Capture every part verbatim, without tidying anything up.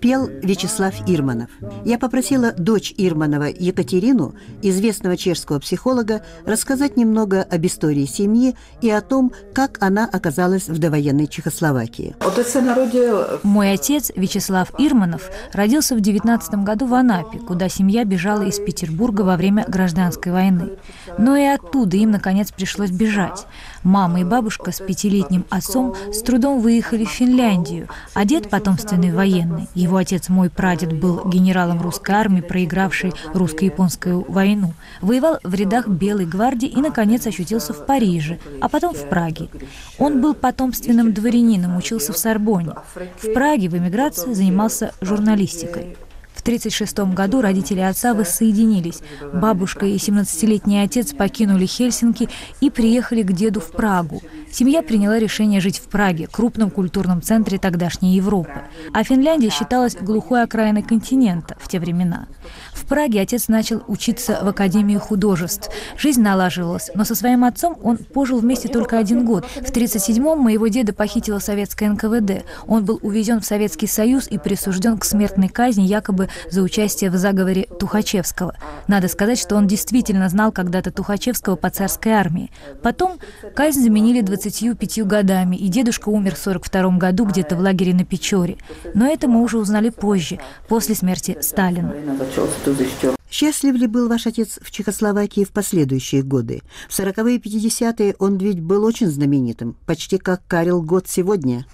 Пел Вячеслав Ирманов. Я попросила дочь Ирманова Екатерину, известного чешского психолога, рассказать немного об истории семьи и о том, как она оказалась в довоенной Чехословакии. Мой отец, Вячеслав Ирманов, родился в девятнадцатом году в Анапе, куда семья бежала из Петербурга во время гражданской войны. Но и оттуда им, наконец, пришлось бежать. Мама и бабушка с пятилетним отцом с трудом выехали в Финляндию, а дед потомственный военный. Его отец, мой прадед, был генералом русской армии, проигравшей русско-японскую войну. Воевал в рядах Белой гвардии и, наконец, очутился в Париже, а потом в Праге. Он был потомственным дворянином, учился в Сорбонне. В Праге в эмиграции занимался журналистикой. В тысяча девятьсот тридцать шестом году родители отца воссоединились. Бабушка и семнадцатилетний отец покинули Хельсинки и приехали к деду в Прагу. Семья приняла решение жить в Праге, крупном культурном центре тогдашней Европы. А Финляндия считалась глухой окраиной континента в те времена. В Праге отец начал учиться в Академии художеств. Жизнь налаживалась, но со своим отцом он пожил вместе только один год. В тысяча девятьсот тридцать седьмом моего деда похитила советская эн ка вэ дэ. Он был увезен в Советский Союз и присужден к смертной казни якобы за участие в заговоре Тухачевского. Надо сказать, что он действительно знал когда-то Тухачевского по царской армии. Потом казнь заменили двадцатью пятью годами, и дедушка умер в сорок втором году где-то в лагере на Печоре. Но это мы уже узнали позже, после смерти Сталина. Счастлив ли был ваш отец в Чехословакии в последующие годы? В сороковые и пятидесятые он ведь был очень знаменитым, почти как Карел Гот сегодня.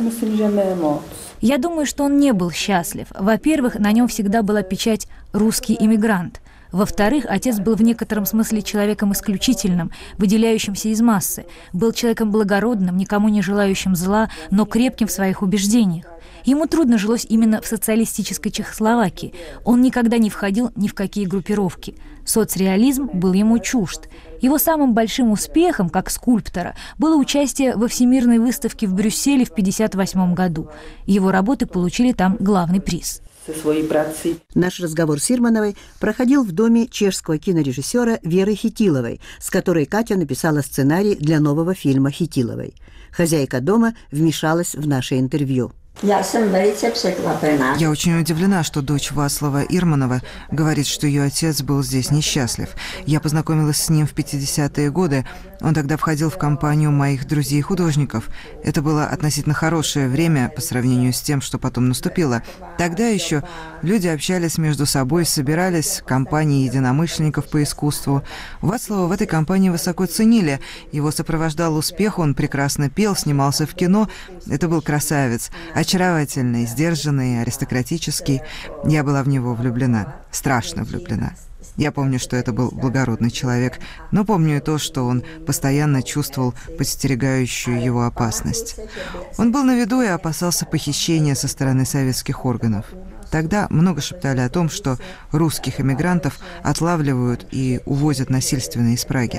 Я думаю, что он не был счастлив. Во-первых, на нем всегда была печать «русский иммигрант». Во-вторых, отец был в некотором смысле человеком исключительным, выделяющимся из массы. Был человеком благородным, никому не желающим зла, но крепким в своих убеждениях. Ему трудно жилось именно в социалистической Чехословакии. Он никогда не входил ни в какие группировки. Соцреализм был ему чужд. Его самым большим успехом, как скульптора, было участие во Всемирной выставке в Брюсселе в тысяча девятьсот пятьдесят восьмом году. Его работы получили там главный приз. Наш разговор с Ирмановой проходил в доме чешского кинорежиссера Веры Хитиловой, с которой Катя написала сценарий для нового фильма Хитиловой. Хозяйка дома вмешалась в наше интервью. Я очень удивлена, что дочь Вацлава Ирманова говорит, что ее отец был здесь несчастлив. Я познакомилась с ним в пятидесятые годы. Он тогда входил в компанию моих друзей-художников. Это было относительно хорошее время по сравнению с тем, что потом наступило. Тогда еще люди общались между собой, собирались, компании единомышленников по искусству. Вацлава в этой компании высоко ценили. Его сопровождал успех, он прекрасно пел, снимался в кино. Это был красавец. Очаровательный, сдержанный, аристократический. Я была в него влюблена, страшно влюблена. Я помню, что это был благородный человек, но помню и то, что он постоянно чувствовал подстерегающую его опасность. Он был на виду и опасался похищения со стороны советских органов. Тогда много шептали о том, что русских эмигрантов отлавливают и увозят насильственно из Праги.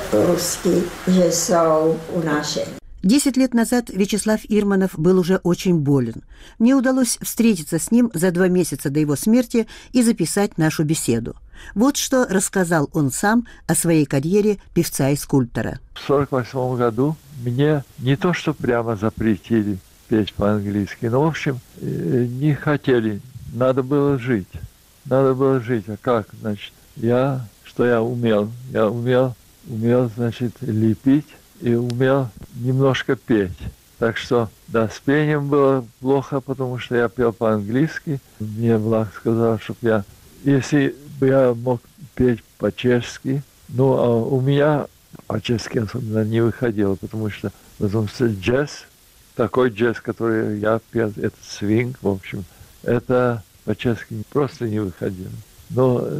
Десять лет назад Вячеслав Ирманов был уже очень болен. Мне удалось встретиться с ним за два месяца до его смерти и записать нашу беседу. Вот что рассказал он сам о своей карьере певца и скульптора. В сорок восьмом году мне не то что прямо запретили петь по-английски, но, в общем, не хотели. Надо было жить. Надо было жить. А как, значит, я, что я умел? Я умел, умел, значит, лепить. И умел немножко петь. Так что, да, с пением было плохо, потому что я пел по-английски. Мне Влад сказал, чтобы я, если бы я мог петь по-чешски, ну, а у меня по-чешски особенно не выходило, потому что, потому что джаз, такой джаз, который я пел, это свинг, в общем, это по-чешски просто не выходило. Но